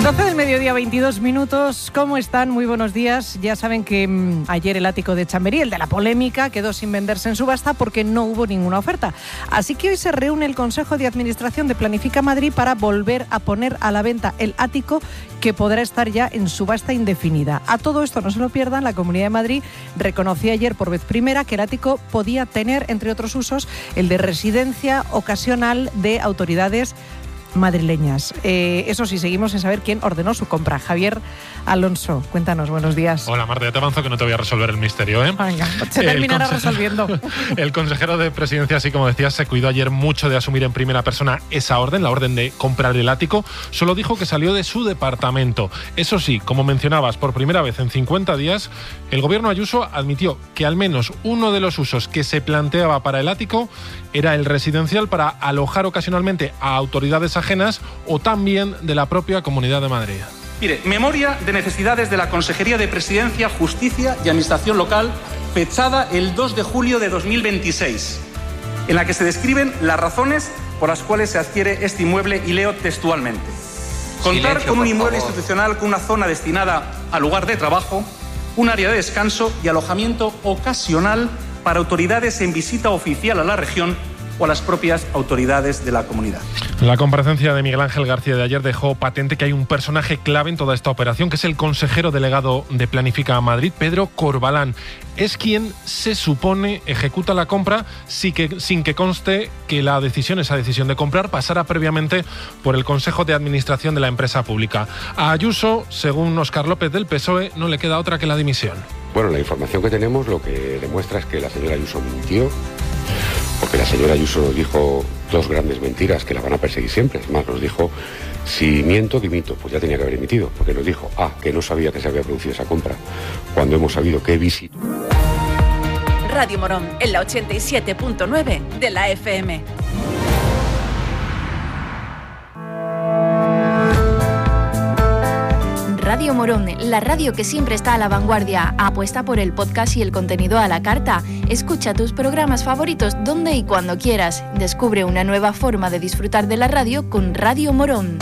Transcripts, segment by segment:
12 del mediodía, 22 minutos. ¿Cómo están? Muy buenos días. Ya saben que ayer el ático de Chamberí, el de la polémica, quedó sin venderse en subasta porque no hubo ninguna oferta. Así que hoy se reúne el Consejo de Administración de Planifica Madrid para volver a poner a la venta el ático, que podrá estar ya en subasta indefinida. A todo esto, no se lo pierdan, la Comunidad de Madrid reconoció ayer por vez primera que el ático podía tener, entre otros usos, el de residencia ocasional de autoridades madrileñas. Eso sí, seguimos sin saber quién ordenó su compra. Javier Alonso, cuéntanos, buenos días. Hola Marta, ya te avanzo que no te voy a resolver el misterio, ¿eh? Venga, se terminará resolviendo. El consejero de Presidencia, así como decías, se cuidó ayer mucho de asumir en primera persona esa orden, la orden de comprar el ático. Solo dijo que salió de su departamento. Eso sí, como mencionabas, por primera vez en 50 días, el gobierno Ayuso admitió que al menos uno de los usos que se planteaba para el ático era el residencial para alojar ocasionalmente a autoridades ajenas o también de la propia Comunidad de Madrid. Mire, memoria de necesidades de la Consejería de Presidencia, Justicia y Administración Local, fechada el 2 de julio de 2026, en la que se describen las razones por las cuales se adquiere este inmueble, y leo textualmente. Contar con un inmueble institucional con una zona destinada al lugar de trabajo, un área de descanso y alojamiento ocasional para autoridades en visita oficial a la región o a las propias autoridades de la comunidad. La comparecencia de Miguel Ángel García de ayer dejó patente que hay un personaje clave en toda esta operación, que es el consejero delegado de Planifica Madrid, Pedro Corbalán. Es quien se supone ejecuta la compra sin que conste que esa decisión de comprar pasara previamente por el Consejo de Administración de la empresa pública. A Ayuso, según Óscar López del PSOE, no le queda otra que la dimisión. Bueno, la información que tenemos lo que demuestra es que la señora Ayuso mintió, porque la señora Ayuso nos dijo dos grandes mentiras que la van a perseguir siempre. Es más, nos dijo, si miento, dimito. Pues ya tenía que haber dimitido, porque nos dijo, que no sabía que se había producido esa compra, cuando hemos sabido que visitó. Radio Morón, en la 87.9 de la FM. Radio Morón, la radio que siempre está a la vanguardia, apuesta por el podcast y el contenido a la carta. Escucha tus programas favoritos donde y cuando quieras. Descubre una nueva forma de disfrutar de la radio con Radio Morón.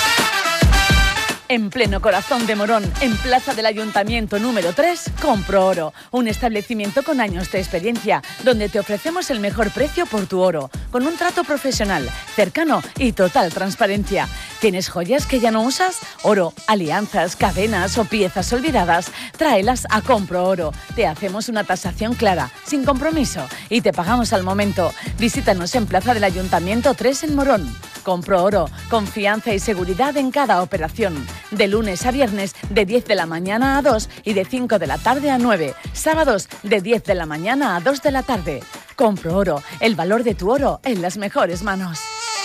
En pleno corazón de Morón, en Plaza del Ayuntamiento número 3, Compro Oro, un establecimiento con años de experiencia, donde te ofrecemos el mejor precio por tu oro, con un trato profesional, cercano y total transparencia. ¿Tienes joyas que ya no usas? Oro, alianzas, cadenas o piezas olvidadas, tráelas a Compro Oro. Te hacemos una tasación clara, sin compromiso, y te pagamos al momento. Visítanos en Plaza del Ayuntamiento 3 en Morón. Compro Oro, confianza y seguridad en cada operación. De lunes a viernes, de 10 de la mañana a 2 y de 5 de la tarde a 9. Sábados, de 10 de la mañana a 2 de la tarde. Compro Oro, el valor de tu oro en las mejores manos.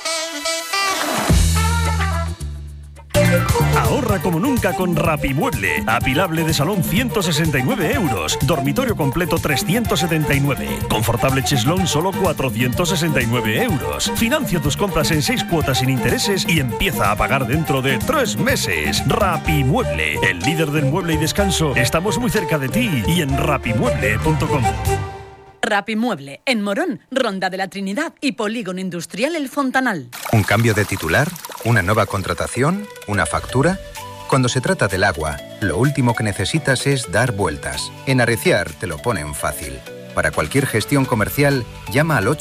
Ahorra como nunca con Rapimueble. Apilable de salón 169 euros. Dormitorio completo 379. Confortable cheslón solo 469 euros. Financia tus compras en 6 cuotas sin intereses y empieza a pagar dentro de 3 meses. Rapimueble, el líder del mueble y descanso. Estamos muy cerca de ti y en rapimueble.com. Rapimueble, en Morón, Ronda de la Trinidad y Polígono Industrial El Fontanal. ¿Un cambio de titular? ¿Una nueva contratación? ¿Una factura? Cuando se trata del agua, lo último que necesitas es dar vueltas. En Arreciar te lo ponen fácil. Para cualquier gestión comercial, llama al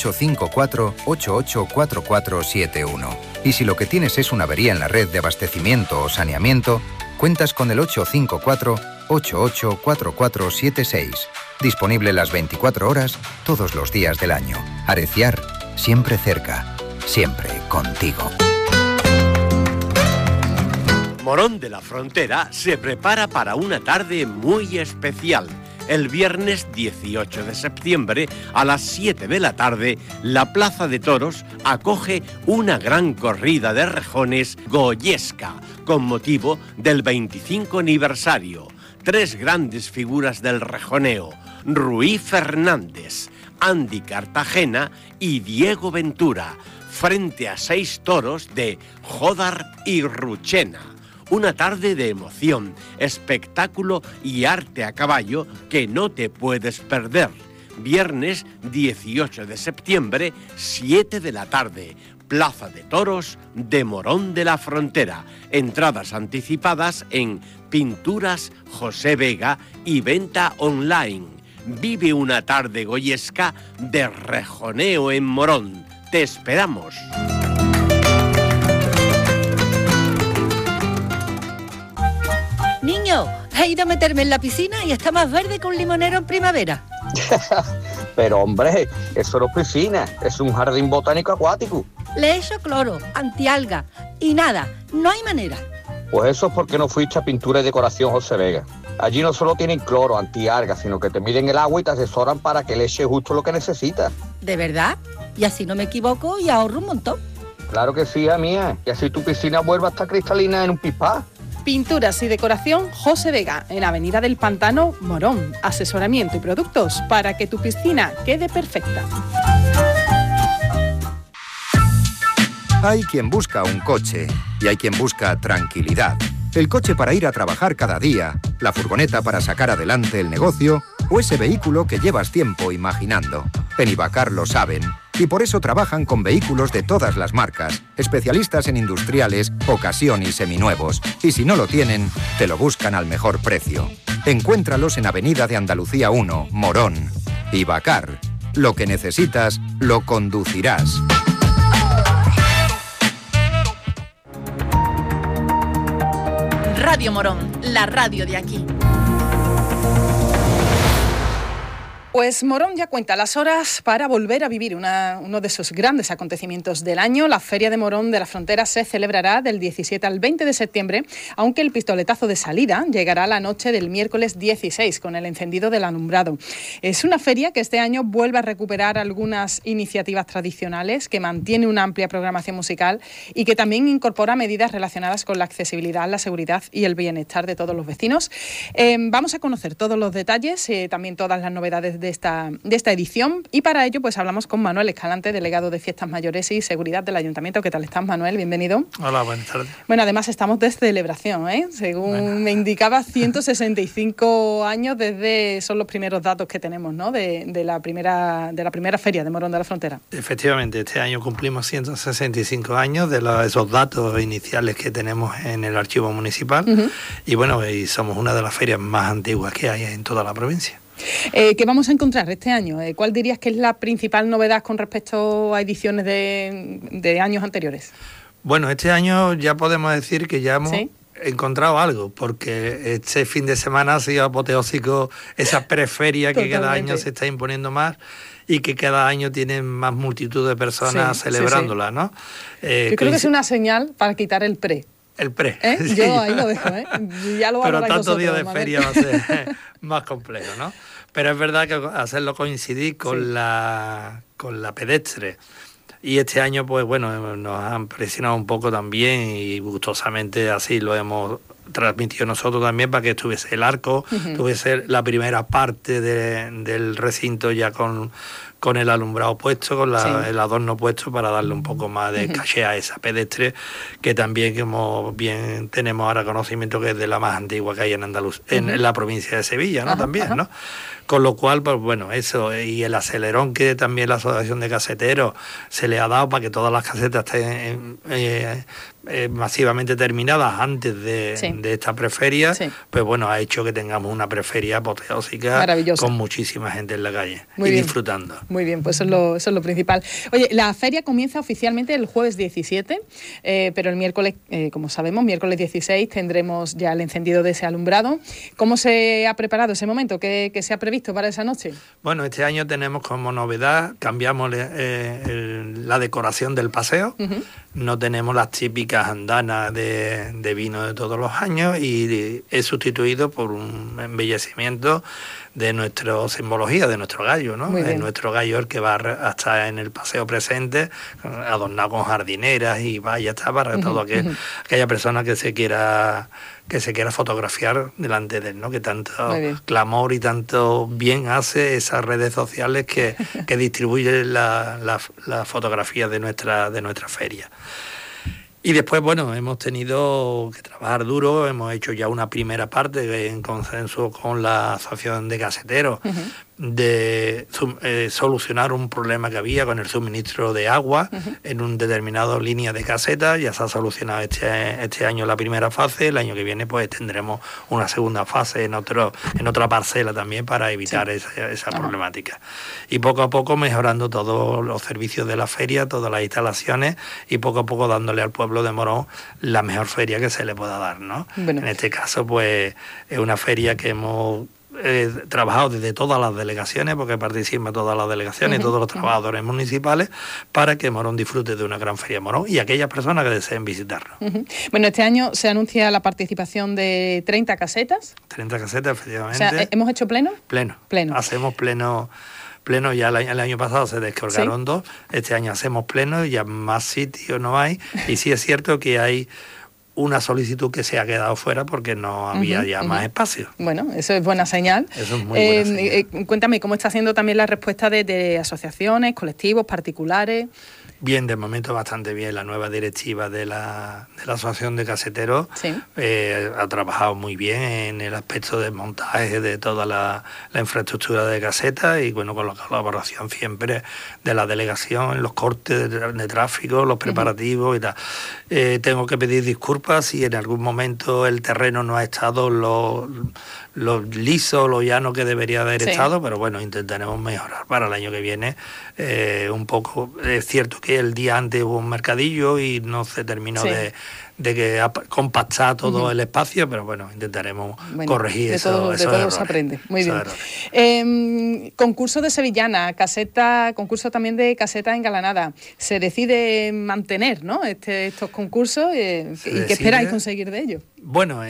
854-884471. Y si lo que tienes es una avería en la red de abastecimiento o saneamiento, cuentas con el 854-884476. Disponible las 24 horas, todos los días del año. Arreciar, siempre cerca, siempre contigo. Morón de la Frontera se prepara para una tarde muy especial. El viernes 18 de septiembre, a las 7 de la tarde, la Plaza de Toros acoge una gran corrida de rejones goyesca, con motivo del 25 aniversario. 3 grandes figuras del rejoneo, Ruy Fernández, Andy Cartagena y Diego Ventura, frente a 6 toros de Jódar y Ruchena. Una tarde de emoción, espectáculo y arte a caballo que no te puedes perder. Viernes 18 de septiembre, 7 de la tarde, Plaza de Toros de Morón de la Frontera. Entradas anticipadas en Pinturas José Vega y venta online. Vive una tarde goyesca de rejoneo en Morón. ¡Te esperamos! Niño, he ido a meterme en la piscina y está más verde que un limonero en primavera. Pero hombre, eso no es piscina, es un jardín botánico acuático. Le he hecho cloro, antialga y nada, no hay manera. Pues eso es porque no fuiste a Pintura y Decoración José Vega. Allí no solo tienen cloro, antialga, sino que te miden el agua y te asesoran para que le eches justo lo que necesitas. ¿De verdad? Y así no me equivoco y ahorro un montón. Claro que sí, mía, y así tu piscina vuelva a estar cristalina en un pispás. Pinturas y decoración José Vega, en Avenida del Pantano, Morón. Asesoramiento y productos para que tu piscina quede perfecta. Hay quien busca un coche y hay quien busca tranquilidad. El coche para ir a trabajar cada día, la furgoneta para sacar adelante el negocio o ese vehículo que llevas tiempo imaginando. En Ibacar lo saben y por eso trabajan con vehículos de todas las marcas, especialistas en industriales, ocasión y seminuevos. Y si no lo tienen, te lo buscan al mejor precio. Encuéntralos en Avenida de Andalucía 1, Morón. Ibacar. Lo que necesitas, lo conducirás. Radio Morón, la radio de aquí. Pues Morón ya cuenta las horas para volver a vivir uno de esos grandes acontecimientos del año. La Feria de Morón de la Frontera se celebrará del 17 al 20 de septiembre, aunque el pistoletazo de salida llegará la noche del miércoles 16 con el encendido del alumbrado. Es una feria que este año vuelve a recuperar algunas iniciativas tradicionales, que mantiene una amplia programación musical y que también incorpora medidas relacionadas con la accesibilidad, la seguridad y el bienestar de todos los vecinos. Vamos a conocer todos los detalles, también todas las novedades de esta edición, y para ello pues hablamos con Manuel Escalante, delegado de Fiestas Mayores y Seguridad del Ayuntamiento. ¿Qué tal estás, Manuel? Bienvenido. Hola, buenas tardes. Bueno, además estamos de celebración, según me indicaba, 165 años son los primeros datos que tenemos, ¿no? de la primera feria de Morón de la Frontera. Efectivamente, este año cumplimos 165 años de esos datos iniciales que tenemos en el archivo municipal. Uh-huh. Y bueno, somos una de las ferias más antiguas que hay en toda la provincia. ¿Qué vamos a encontrar este año? ¿Cuál dirías que es la principal novedad con respecto a ediciones de años anteriores? Bueno, este año ya podemos decir que ya hemos encontrado algo, porque este fin de semana ha sido apoteósico esa preferia que cada año se está imponiendo más y que cada año tienen más multitud de personas celebrándola, ¿no? Yo creo que es una señal para quitar el pre. El pre. Sí. Yo ahí lo dejo, Ya lo pero tantos días de feria va a ser más complejo, ¿no? Pero es verdad que hacerlo coincidir con la pedestre. Y este año, pues bueno, nos han presionado un poco también y gustosamente así lo hemos transmitido nosotros también, para que estuviese el arco, tuviese la primera parte del recinto ya con el alumbrado puesto, con el adorno puesto, para darle un poco más de caché a esa pedestre, que también, como bien tenemos ahora conocimiento, que es de la más antigua que hay en Andalucía, en la provincia de Sevilla, ¿no? También, ¿no? Con lo cual, pues bueno, eso, y el acelerón que también la Asociación de Caseteros se le ha dado para que todas las casetas estén masivamente terminadas antes de esta preferia, pues bueno, ha hecho que tengamos una preferia apoteósica con muchísima gente en la calle disfrutando. Muy bien, pues eso es lo principal. Oye, la feria comienza oficialmente el jueves 17, pero el miércoles, como sabemos, miércoles 16 tendremos ya el encendido de ese alumbrado. ¿Cómo se ha preparado ese momento? ¿Qué se ha previsto para esa noche? Bueno, este año tenemos como novedad, cambiamos la decoración del paseo. No tenemos las típicas andanas de vino de todos los años, y he sustituido por un embellecimiento de nuestra simbología, de nuestro gallo, ¿no? Es nuestro gallo el que va a estar en el paseo presente, adornado con jardineras y vaya, está para todo aquella persona que se quiera fotografiar delante de él, ¿no? Que tanto clamor y tanto bien hace esas redes sociales que distribuyen la fotografía de nuestra feria. Y después, bueno, hemos tenido que trabajar duro, hemos hecho ya una primera parte en consenso con la Asociación de Caseteros, solucionar un problema que había con el suministro de agua en un determinado línea de caseta. Ya se ha solucionado este año la primera fase. El año que viene pues tendremos una segunda fase en otra parcela también para evitar esa problemática. Y poco a poco mejorando todos los servicios de la feria, todas las instalaciones, y poco a poco dándole al pueblo de Morón la mejor feria que se le pueda dar, ¿no? Bueno. En este caso pues es una feria que hemos trabajado desde todas las delegaciones, porque participan todas las delegaciones y todos los trabajadores municipales, para que Morón disfrute de una gran feria de Morón y aquellas personas que deseen visitarnos. Bueno, este año se anuncia la participación de 30 casetas. 30 casetas, efectivamente. O sea, ¿hemos hecho pleno? Pleno. Hacemos pleno. Ya el año pasado se descolgaron 2, este año hacemos pleno, ya más sitios no hay, y sí es cierto que hay una solicitud que se ha quedado fuera porque no había ya más espacio. Bueno, eso es buena señal. Eso es muy buena señal. Cuéntame, ¿cómo está siendo también la respuesta de asociaciones, colectivos, particulares? Bien, de momento bastante bien. La nueva directiva de la Asociación de Caseteros ha trabajado muy bien en el aspecto del montaje de toda la infraestructura de casetas, y bueno, con la colaboración siempre de la delegación en los cortes de tráfico, los preparativos y tal. Tengo que pedir disculpas si en algún momento el terreno no ha estado lo liso, lo llano que debería haber estado, pero bueno, intentaremos mejorar para el año que viene un poco. Es cierto que el día antes hubo un mercadillo y no se terminó de que compactar todo el espacio, pero bueno, intentaremos corregir eso. De todo se aprende. Muy bien. Concurso de sevillana, concurso también de caseta engalanada. Se decide mantener, ¿no? Estos concursos, ¿y qué esperáis conseguir de ellos? Bueno,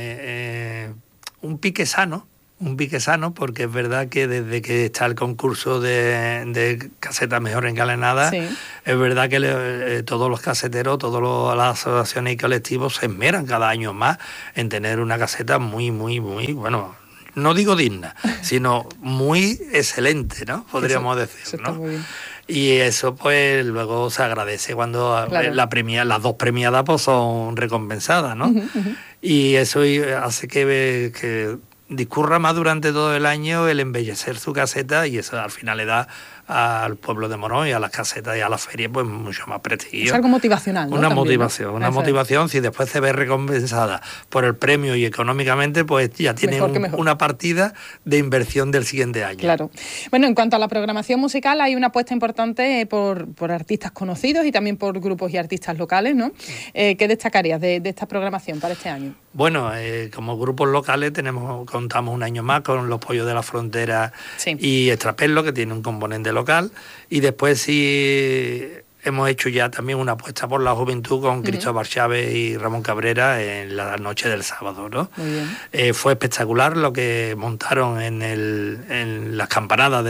un pique sano, porque es verdad que desde que está el concurso de casetas mejor engalanadas, es verdad que todos los caseteros, todas las asociaciones y colectivos se esmeran cada año más en tener una caseta muy, muy, muy, bueno, no digo digna, sino muy excelente, ¿no? Podríamos decir, ¿no? Muy bien. Y eso pues luego se agradece cuando las 2 premiadas pues son recompensadas, ¿no? Y eso hace que discurra más durante todo el año el embellecer su caseta, y eso al final le da al pueblo de Morón y a las casetas y a las ferias pues mucho más prestigio. Es algo motivacional, ¿no? Una motivación, si después se ve recompensada por el premio y económicamente, pues ya tiene una partida de inversión del siguiente año. Claro. Bueno, en cuanto a la programación musical, hay una apuesta importante por artistas conocidos y también por grupos y artistas locales, ¿no? ¿Qué destacarías de esta programación para este año? Bueno, como grupos locales contamos un año más con Los Pollos de la Frontera y Extraperlo, que tiene un componente local, y después hemos hecho ya también una apuesta por la juventud con Cristóbal Chávez y Ramón Cabrera en la noche del sábado, ¿no? Muy bien. Fue espectacular lo que montaron en las campanadas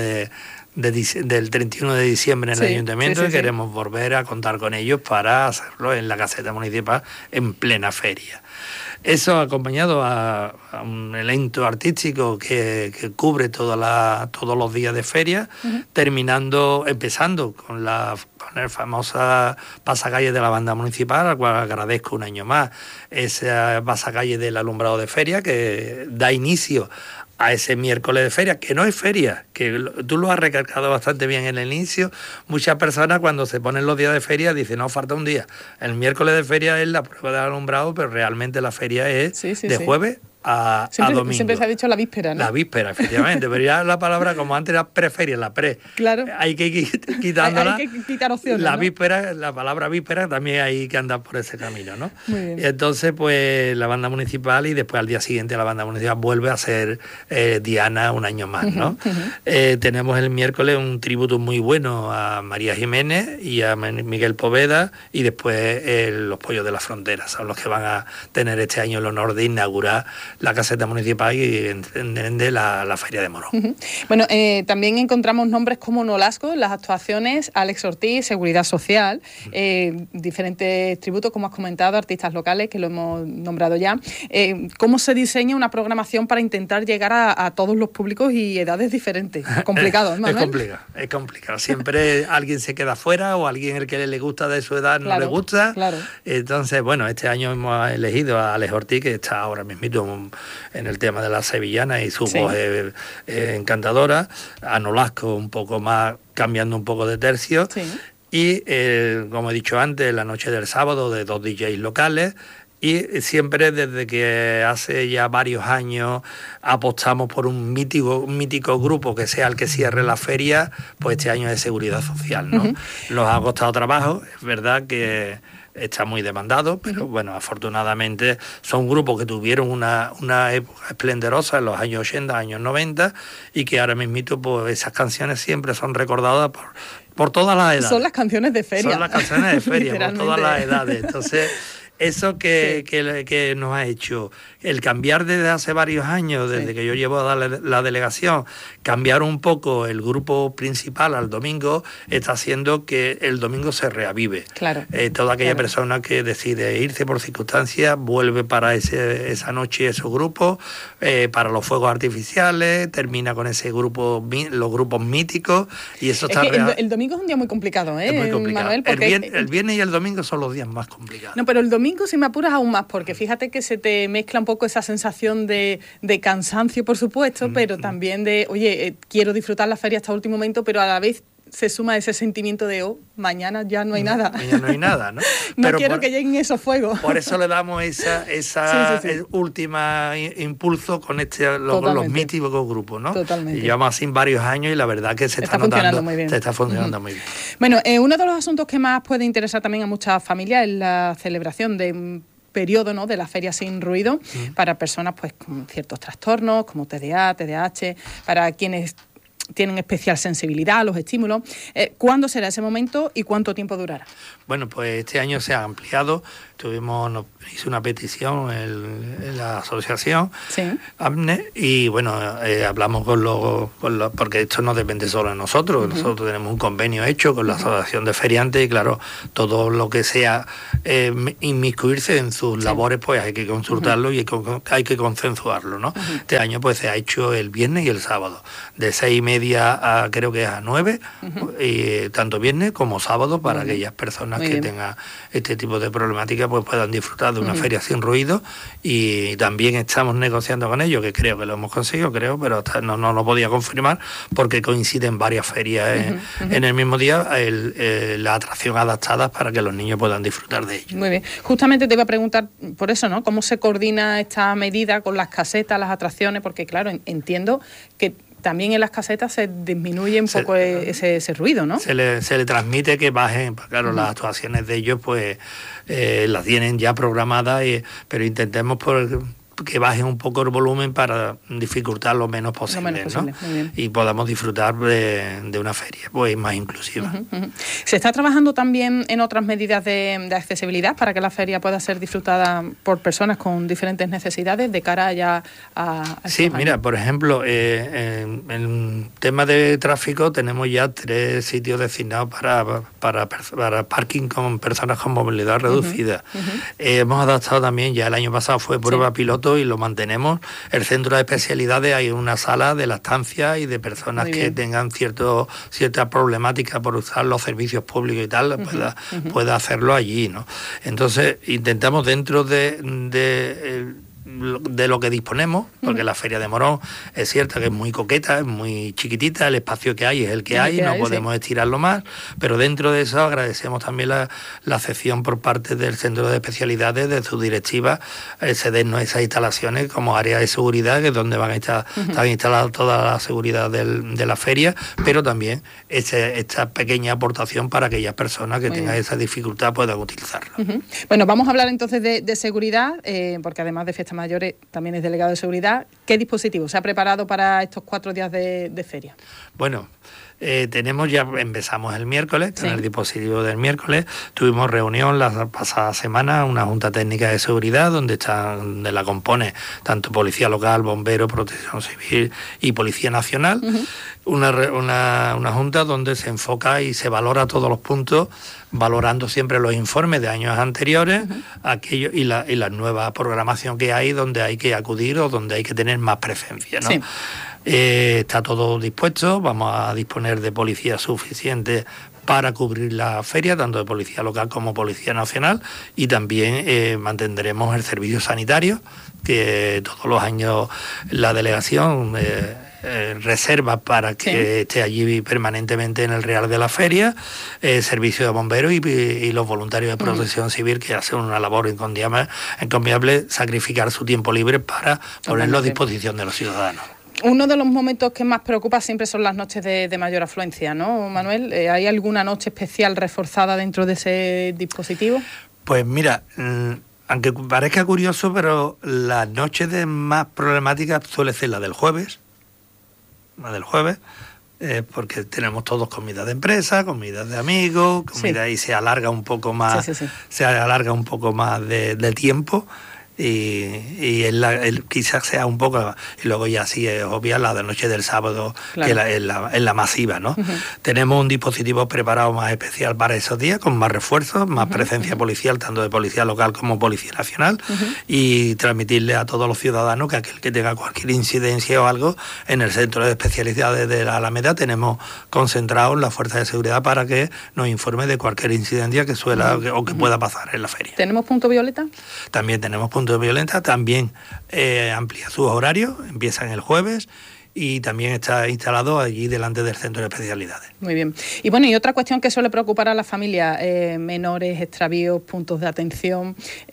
del 31 de diciembre en el Ayuntamiento, y queremos volver a contar con ellos para hacerlo en la caseta municipal en plena feria. Eso acompañado a un elenco artístico que cubre todos los días de feria, empezando con la famosa pasacalle de la banda municipal, al cual agradezco un año más esa pasacalle del alumbrado de feria, que da inicio a ese miércoles de feria, que no es feria, que tú lo has recalcado bastante bien en el inicio. Muchas personas cuando se ponen los días de feria dicen, no, falta un día. El miércoles de feria es la prueba del alumbrado, pero realmente la feria es de jueves a domingo. Siempre se ha dicho la víspera, ¿no? La víspera, efectivamente, pero ya la palabra, como antes era preferia, la pre. Claro. Hay que ir quitándola. Hay que quitar opciones, la ¿no? víspera, la palabra víspera también hay que andar por ese camino, ¿no? Muy bien. Y entonces, pues, la banda municipal, y después al día siguiente la banda municipal vuelve a ser Diana un año más, ¿no? Tenemos el miércoles un tributo muy bueno a María Jiménez y a Miguel Poveda, y después Los Pollos de la Frontera son los que van a tener este año el honor de inaugurar la caseta municipal y de la Feria de Morón. Bueno, también encontramos nombres como Nolasco en las actuaciones, Alex Ortiz, Seguridad Social, diferentes tributos, como has comentado, artistas locales, que lo hemos nombrado ya. ¿Cómo se diseña una programación para intentar llegar a todos los públicos y edades diferentes? Es complicado, ¿no? Es complicado. Siempre alguien se queda fuera, o alguien el que le gusta de su edad no le gusta. Claro. Entonces, bueno, este año hemos elegido a Alex Ortiz, que está ahora mismo en el tema de la sevillana y su voz es encantadora. A Nolasco un poco más, cambiando un poco de tercio. Y como he dicho antes, la noche del sábado de 2 DJs locales. Y siempre desde que hace ya varios años apostamos por un mítico grupo que sea el que cierre la feria, pues este año es de Seguridad Social, ¿no? Nos ha costado trabajo, es verdad que está muy demandado, pero bueno, afortunadamente son grupos que tuvieron una época esplendorosa en los años 80, años 90, y que ahora mismito pues esas canciones siempre son recordadas por todas las edades. Son las canciones de feria. Son las canciones de feria, por todas las edades. Entonces, eso que nos ha hecho el cambiar desde hace varios años, desde que yo llevo a la delegación, cambiar un poco el grupo principal al domingo, está haciendo que el domingo se reavive. Claro. Toda aquella persona que decide irse por circunstancias vuelve para esa noche esos grupos, para los fuegos artificiales, termina con ese grupo, los grupos míticos, y eso está el domingo es un día muy complicado, es muy complicado. Manuel, porque el viernes y el domingo son los días más complicados. No, pero el domingo, si me apuras, aún más, porque fíjate que se te mezcla un poco esa sensación de cansancio, por supuesto, pero también de, oye, quiero disfrutar la feria hasta el último momento, pero a la vez se suma ese sentimiento de, mañana ya no hay nada. Mañana no hay nada, ¿no? No quiero que lleguen esos fuegos. Por eso le damos esa última impulso con los míticos grupos, ¿no? Totalmente. Y llevamos así varios años y la verdad que se está funcionando muy bien. Se está funcionando muy bien. Bueno, uno de los asuntos que más puede interesar también a muchas familias es la celebración de un periodo, ¿no?, de la feria sin ruido para personas pues con ciertos trastornos como TDA, TDAH, para quienes tienen especial sensibilidad a los estímulos. ¿Cuándo será ese momento y cuánto tiempo durará? Bueno, pues este año se ha ampliado. Hice una petición en la asociación AMNE y bueno, hablamos porque esto no depende solo de nosotros. Nosotros tenemos un convenio hecho con la Asociación de Feriantes y claro, todo lo que sea inmiscuirse en sus labores, pues hay que consultarlo y hay que consensuarlo, ¿no? Este año pues se ha hecho el viernes y el sábado, de 6:30 a creo que a 9, y tanto viernes como sábado para aquellas personas que tengan este tipo de problemática pues puedan disfrutar de una feria sin ruido. Y también estamos negociando con ellos, que creo que lo hemos conseguido, pero hasta no lo podía confirmar porque coinciden varias ferias en el mismo día, la atracción adaptadas para que los niños puedan disfrutar de ello. Muy bien. Justamente te iba a preguntar por eso, ¿no? ¿Cómo se coordina esta medida con las casetas, las atracciones? Porque claro, entiendo que también en las casetas se disminuye un poco ese ruido, ¿no? Se le transmite que bajen, claro, las actuaciones de ellos pues las tienen ya programadas, pero intentemos que bajen un poco el volumen para dificultar lo menos posible, ¿no? Y podamos disfrutar de una feria pues más inclusiva. ¿Se está trabajando también en otras medidas de accesibilidad para que la feria pueda ser disfrutada por personas con diferentes necesidades de cara ya a Sí, mira, por ejemplo, en tema de tráfico tenemos ya 3 sitios designados para parking con personas con movilidad reducida. Hemos adaptado también, ya el año pasado fue prueba piloto y lo mantenemos. El centro de especialidades hay una sala de lactancia y de personas que tengan cierta problemática por usar los servicios públicos y tal, pueda hacerlo allí, ¿no? Entonces intentamos dentro de lo que disponemos, porque la Feria de Morón es cierto que es muy coqueta, es muy chiquitita, el espacio que hay es el que hay, no podemos estirarlo más, pero dentro de eso agradecemos también la cesión por parte del Centro de Especialidades, de su directiva, cedernos esas instalaciones como área de seguridad, que es donde van a estar instaladas toda la seguridad de la feria, pero también esta pequeña aportación para aquellas personas que tengan esa dificultad puedan utilizarlo. Bueno, vamos a hablar entonces de seguridad, porque además de Fiestas Mayores también es delegado de seguridad. ¿Qué dispositivo se ha preparado para estos 4 días de feria? Bueno, empezamos el miércoles, con el dispositivo del miércoles. Tuvimos reunión la pasada semana, una junta técnica de seguridad donde la compone tanto Policía Local, Bomberos, Protección Civil y Policía Nacional. Una junta donde se enfoca y se valora todos los puntos, valorando siempre los informes de años anteriores, aquello y la nueva programación que hay, donde hay que acudir o donde hay que tener más presencia, ¿no? Está todo dispuesto, vamos a disponer de policía suficiente para cubrir la feria, tanto de Policía Local como Policía Nacional, y también mantendremos el servicio sanitario, que todos los años la delegación reserva para que esté allí permanentemente en el Real de la Feria, servicio de bomberos y los voluntarios de protección civil, que hacen una labor encomiable, sacrificar su tiempo libre para ponerlo a disposición de los ciudadanos. Uno de los momentos que más preocupa siempre son las noches de mayor afluencia, ¿no, Manuel? ¿Hay alguna noche especial reforzada dentro de ese dispositivo? Pues mira, aunque parezca curioso, pero las noches de más problemáticas suele ser la del jueves, porque tenemos todos comida de empresa, comida de amigos, comida y se alarga un poco más, se alarga un poco más de tiempo. Y quizás sea un poco, y luego ya sí es obvia la de noche del sábado, claro, que es la masiva, ¿no? Tenemos un dispositivo preparado más especial para esos días, con más refuerzos, más presencia policial, tanto de Policía Local como Policía Nacional, y transmitirle a todos los ciudadanos que aquel que tenga cualquier incidencia o algo, en el centro de especialidades de la Alameda tenemos concentrados la fuerza de seguridad para que nos informe de cualquier incidencia que suela o que pueda pasar en la feria. ¿Tenemos punto violeta? También tenemos punto violenta, también amplía sus horarios, empiezan el jueves y también está instalado allí delante del centro de especialidades. Muy bien. Y bueno, y otra cuestión que suele preocupar a la familia, menores, extravíos, puntos de atención.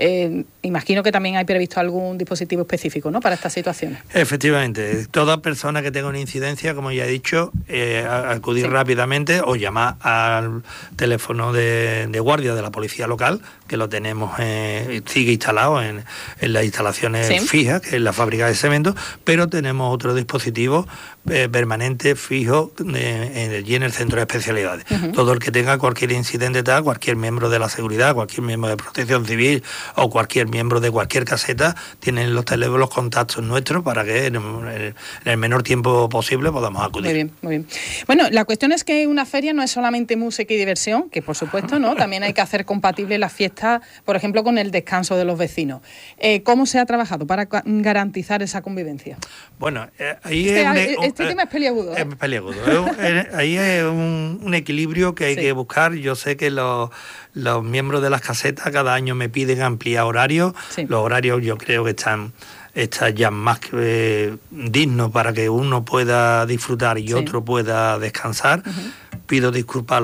Imagino que también hay previsto algún dispositivo específico, ¿no?, para estas situaciones. Efectivamente, toda persona que tenga una incidencia, como ya he dicho, acudir rápidamente o llamar al teléfono de guardia de la Policía Local, que lo tenemos, sigue instalado en las instalaciones fijas, que es la fábrica de cemento, pero tenemos otro dispositivo permanente, fijo, allí en el centro de especialidades. Todo el que tenga cualquier incidente tal, cualquier miembro de la seguridad, cualquier miembro de protección civil o cualquier miembro de cualquier caseta, tienen los teléfonos, los contactos nuestros para que en el menor tiempo posible podamos acudir. Muy bien, muy bien. Bueno, la cuestión es que una feria no es solamente música y diversión, que por supuesto, ¿no? También hay que hacer compatible la fiesta, por ejemplo, con el descanso de los vecinos. ¿Cómo se ha trabajado para garantizar esa convivencia? Bueno, ahí este tema es peliagudo. Es peliagudo. Ahí es un equilibrio que hay que buscar. Yo sé que los miembros de las casetas cada año me piden ampliar horarios. Los horarios yo creo que están ya más que dignos para que uno pueda disfrutar y otro pueda descansar. Pido disculpas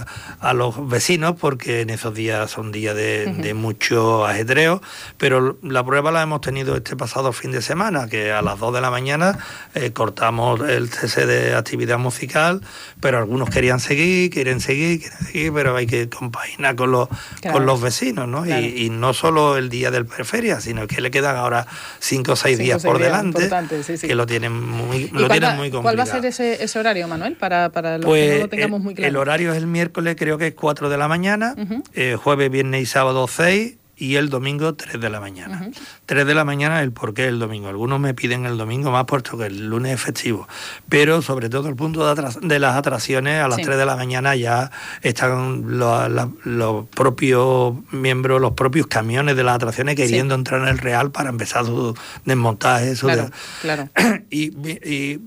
a los vecinos porque en esos días son días de mucho ajetreo, pero la prueba la hemos tenido este pasado fin de semana, que a las 2 de la mañana cortamos el cese de actividad musical, pero algunos quieren seguir, pero hay que compaginar con los vecinos, ¿no? Claro. Y no solo el día del preferia, sino que le quedan ahora 5 o 6 días por delante, que lo tienen muy complicado. ¿Cuál va a ser ese horario, Manuel, para los que no lo tengamos muy claro? El horario es el miércoles, creo que es 4 de la mañana, jueves, viernes y sábado 6, y el domingo 3 de la mañana. 3 de la mañana, el por qué el domingo. Algunos me piden el domingo más puesto que el lunes es festivo, pero sobre todo el punto de las atracciones, a las 3 de la mañana ya están los propios miembros, los propios camiones de las atracciones queriendo entrar en el Real para empezar su desmontaje. Claro. Y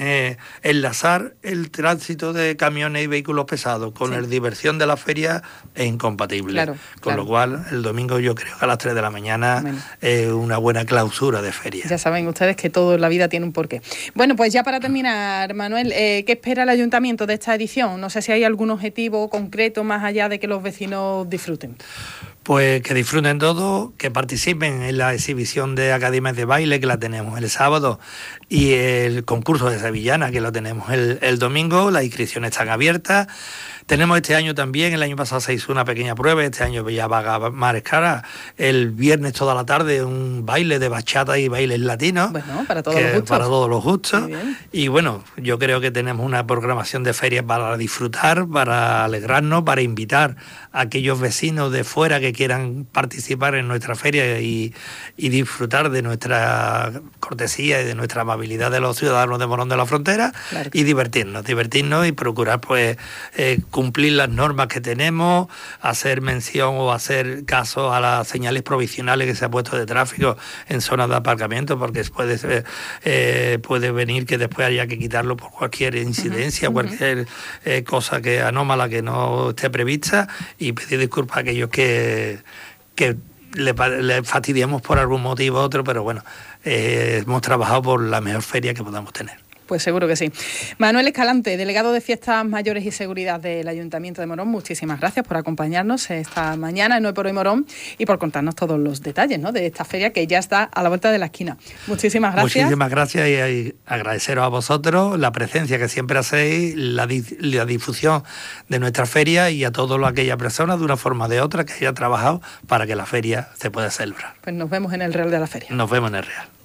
enlazar el tránsito de camiones y vehículos pesados con la diversión de la feria es incompatible. Con lo cual, el domingo yo creo que a las 3 de la mañana es una buena clausura de feria. Ya saben ustedes que todo en la vida tiene un porqué. Bueno, pues ya para terminar, Manuel, ¿qué espera el Ayuntamiento de esta edición? No sé si hay algún objetivo concreto más allá de que los vecinos disfruten. Pues que disfruten todos, que participen en la exhibición de academias de baile, que la tenemos el sábado, y el concurso de sevillana, que lo tenemos el domingo. Las inscripciones están abiertas. Tenemos este año también, el año pasado se hizo una pequeña prueba, este año ya va a más cara, el viernes toda la tarde un baile de bachata y bailes latinos. Bueno, para todos los gustos. Para todos los gustos. Y bueno, yo creo que tenemos una programación de ferias para disfrutar, para alegrarnos, para invitar a aquellos vecinos de fuera que quieran participar en nuestra feria y disfrutar de nuestra cortesía y de nuestra amabilidad de los ciudadanos de Morón de la Frontera, y divertirnos y procurar pues cumplir las normas que tenemos, hacer mención o hacer caso a las señales provisionales que se ha puesto de tráfico en zonas de aparcamiento, porque puede venir que después haya que quitarlo por cualquier incidencia, cualquier cosa que anómala que no esté prevista, y pedir disculpas a aquellos que le fastidiamos por algún motivo u otro, pero bueno, hemos trabajado por la mejor feria que podamos tener. Pues seguro que sí. Manuel Escalante, delegado de Fiestas Mayores y Seguridad del Ayuntamiento de Morón, muchísimas gracias por acompañarnos esta mañana en Hoy por Hoy Morón y por contarnos todos los detalles, ¿no?, de esta feria que ya está a la vuelta de la esquina. Muchísimas gracias. Muchísimas gracias y agradeceros a vosotros la presencia que siempre hacéis, la difusión de nuestra feria y a todas aquellas personas de una forma o de otra que hayan trabajado para que la feria se pueda celebrar. Pues nos vemos en el Real de la Feria. Nos vemos en el Real.